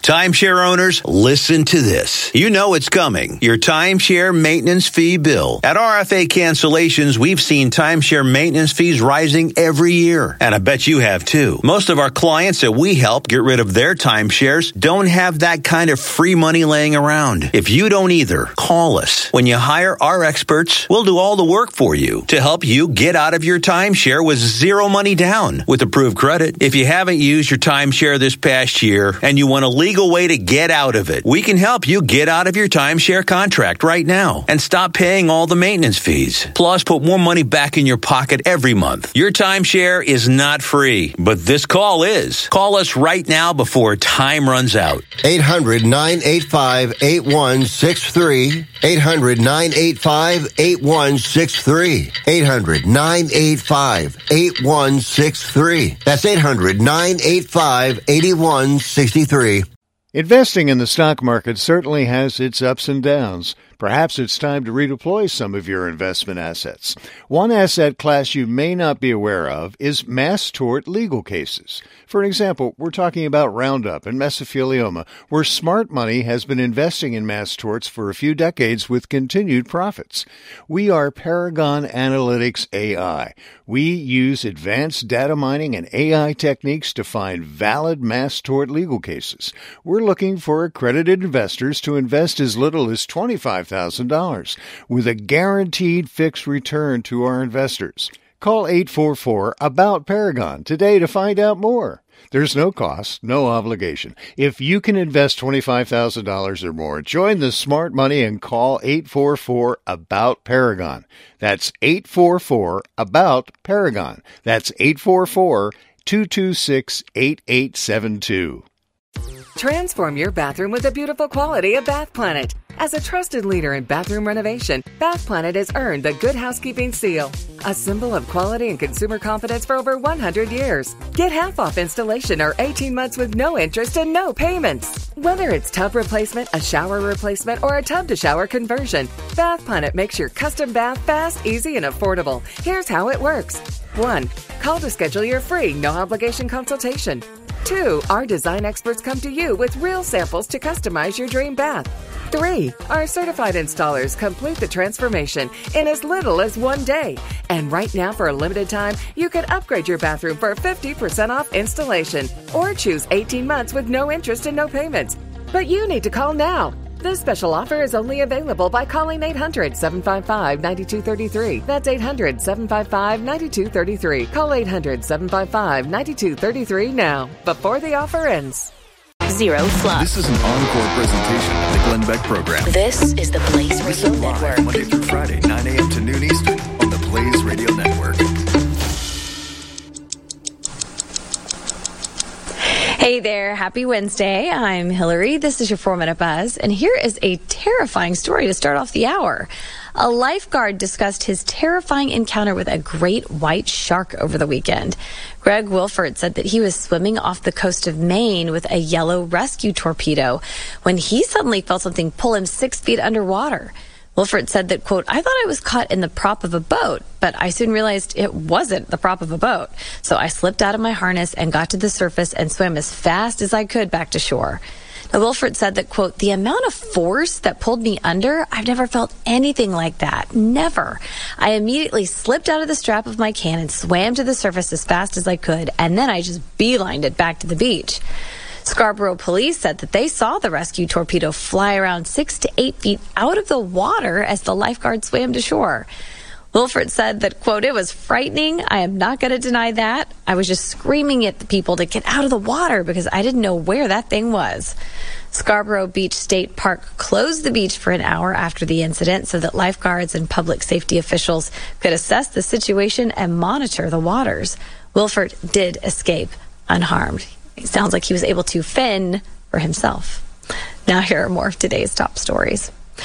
Timeshare owners, listen to this. You know it's coming. Your timeshare maintenance fee bill. At RFA Cancellations, we've seen timeshare maintenance fees rising every year. And I bet you have too. Most of our clients that we help get rid of their timeshares don't have that kind of free money laying around. If you don't either, call us. When you hire our experts, we'll do all the work for you to help you get out of your timeshare with zero money down with approved credit. If you haven't used your timeshare this past year and you want a legal way to get out of it, we can help you get out of your timeshare contract right now and stop paying all the maintenance fees. Plus, put more money back in your pocket every month. Your timeshare is not free, but this call is. Call us right now before time runs out. 800-985-8163. 800-985-8163. 800-985-8163. That's 800-985-8163. Investing in the stock market certainly has its ups and downs. Perhaps it's time to redeploy some of your investment assets. One asset class you may not be aware of is mass tort legal cases. For example, we're talking about Roundup and mesothelioma, where smart money has been investing in mass torts for a few decades with continued profits. We are Paragon Analytics AI. We use advanced data mining and AI techniques to find valid mass tort legal cases. We're looking for accredited investors to invest as little as $25,000 with a guaranteed fixed return to our investors. Call 844-ABOUT-PARAGON today to find out more. There's no cost, no obligation. If you can invest $25,000 or more, join the smart money and call 844-ABOUT-PARAGON. That's 844-ABOUT-PARAGON. That's 844-226-8872. Transform your bathroom with the beautiful quality of Bath Planet. As a trusted leader in bathroom renovation, Bath Planet has earned the Good Housekeeping seal, a symbol of quality and consumer confidence for over 100 years. Get half off installation or 18 months with no interest and no payments. Whether it's tub replacement, a shower replacement, or a tub-to-shower conversion, Bath Planet makes your custom bath fast, easy, and affordable. Here's how it works. 1. Call to schedule your free, no-obligation consultation. 2. Our design experts come to you with real samples to customize your dream bath. 3. Our certified installers complete the transformation in as little as 1 day. And right now, for a limited time, you can upgrade your bathroom for 50% off installation or choose 18 months with no interest and no payments. But you need to call now. This special offer is only available by calling 800-755-9233. That's 800-755-9233. Call 800-755-9233 now, before the offer ends. Zero Fluff. This is an encore presentation of the Glenn Beck Program. This is the Blaze Radio Network. Monday through Friday, 9 a.m. to noon Eastern on the Blaze Radio Network. Hey there, happy Wednesday. I'm Hillary. This is your 4-Minute Buzz, and here is a terrifying story to start off the hour. A lifeguard discussed his terrifying encounter with a great white shark over the weekend. Greg Wilford said that he was swimming off the coast of Maine with a yellow rescue torpedo when he suddenly felt something pull him 6 feet underwater. Wilford said that, quote, I thought I was caught in the prop of a boat, but I soon realized it wasn't the prop of a boat. So I slipped out of my harness and got to the surface and swam as fast as I could back to shore. Now, Wilford said that, quote, the amount of force that pulled me under, I've never felt anything like that. Never. I immediately slipped out of the strap of my can and swam to the surface as fast as I could, and then I just beelined it back to the beach. Scarborough police said that they saw the rescue torpedo fly around 6 to 8 feet out of the water as the lifeguard swam to shore. Wilford said that, quote, it was frightening. I am not going to deny that. I was just screaming at the people to get out of the water because I didn't know where that thing was. Scarborough Beach State Park closed the beach for an hour after the incident so that lifeguards and public safety officials could assess the situation and monitor the waters. Wilford did escape unharmed. It sounds like he was able to fend for himself. Now here are more of today's top stories.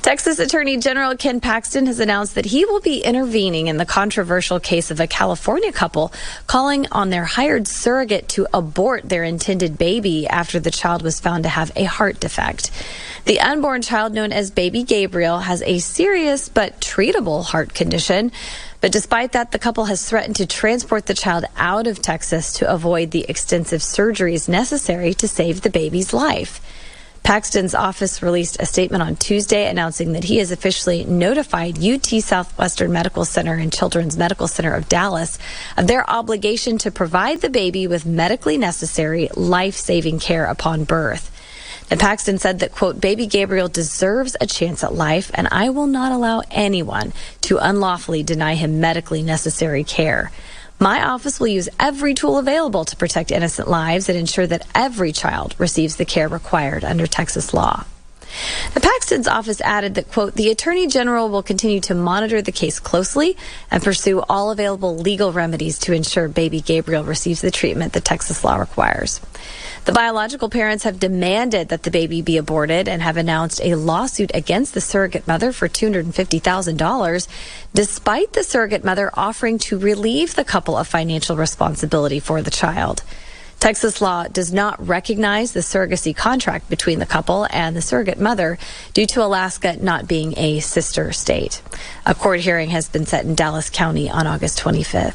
Texas Attorney General Ken Paxton has announced that he will be intervening in the controversial case of a California couple calling on their hired surrogate to abort their intended baby after the child was found to have a heart defect. The unborn child, known as baby Gabriel, has a serious but treatable heart condition. But despite that, the couple has threatened to transport the child out of Texas to avoid the extensive surgeries necessary to save the baby's life. Paxton's office released a statement on Tuesday announcing that he has officially notified UT Southwestern Medical Center and Children's Medical Center of Dallas of their obligation to provide the baby with medically necessary life-saving care upon birth. And Paxton said that, quote, baby Gabriel deserves a chance at life, and I will not allow anyone to unlawfully deny him medically necessary care. My office will use every tool available to protect innocent lives and ensure that every child receives the care required under Texas law. The Paxton's office added that, quote, the Attorney General will continue to monitor the case closely and pursue all available legal remedies to ensure baby Gabriel receives the treatment that Texas law requires. The biological parents have demanded that the baby be aborted and have announced a lawsuit against the surrogate mother for $250,000, despite the surrogate mother offering to relieve the couple of financial responsibility for the child. Texas law does not recognize the surrogacy contract between the couple and the surrogate mother due to Alaska not being a sister state. A court hearing has been set in Dallas County on August 25th.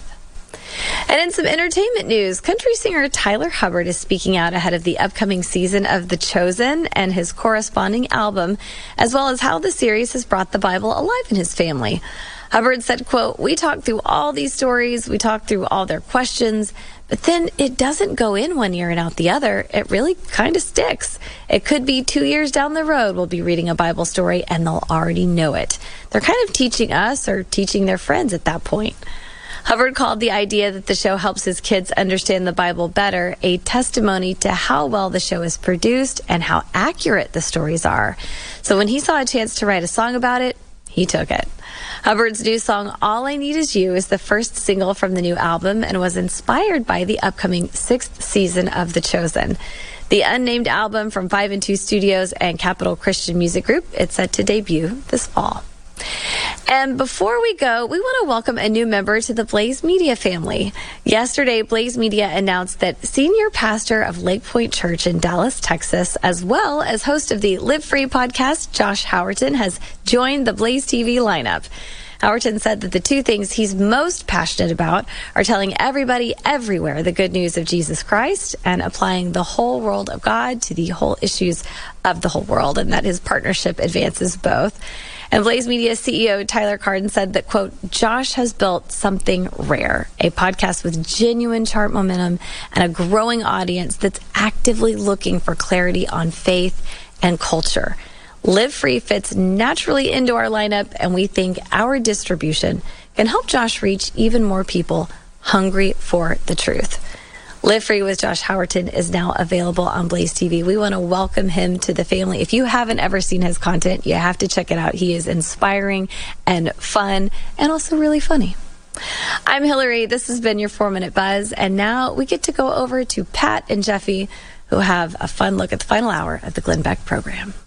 And in some entertainment news, country singer Tyler Hubbard is speaking out ahead of the upcoming season of The Chosen and his corresponding album, as well as how the series has brought the Bible alive in his family. Hubbard said, quote, we talked through all these stories, we talked through all their questions, but then it doesn't go in one ear and out the other. It really kind of sticks. It could be 2 years down the road we'll be reading a Bible story and they'll already know it. They're kind of teaching us or teaching their friends at that point. Hubbard called the idea that the show helps his kids understand the Bible better a testimony to how well the show is produced and how accurate the stories are. So when he saw a chance to write a song about it, he took it. Hubbard's new song, All I Need Is You, is the first single from the new album and was inspired by the upcoming 6th season of The Chosen. The unnamed album from 5 and 2 Studios and Capital Christian Music Group, it's set to debut this fall. And before we go, we want to welcome a new member to the Blaze Media family. Yesterday, Blaze Media announced that senior pastor of Lake Point Church in Dallas, Texas, as well as host of the Live Free podcast, Josh Howerton, has joined the Blaze TV lineup. Howerton said that the two things he's most passionate about are telling everybody everywhere the good news of Jesus Christ and applying the whole world of God to the whole issues of the whole world, and that his partnership advances both. And Blaze Media CEO Tyler Carden said that, quote, Josh has built something rare, a podcast with genuine chart momentum and a growing audience that's actively looking for clarity on faith and culture. Live Free fits naturally into our lineup, and we think our distribution can help Josh reach even more people hungry for the truth. Live Free with Josh Howerton is now available on Blaze TV. We want to welcome him to the family. If you haven't ever seen his content, you have to check it out. He is inspiring and fun and also really funny. I'm Hillary. This has been your 4-Minute Buzz. And now we get to go over to Pat and Jeffy, who have a fun look at the final hour of the Glenn Beck program.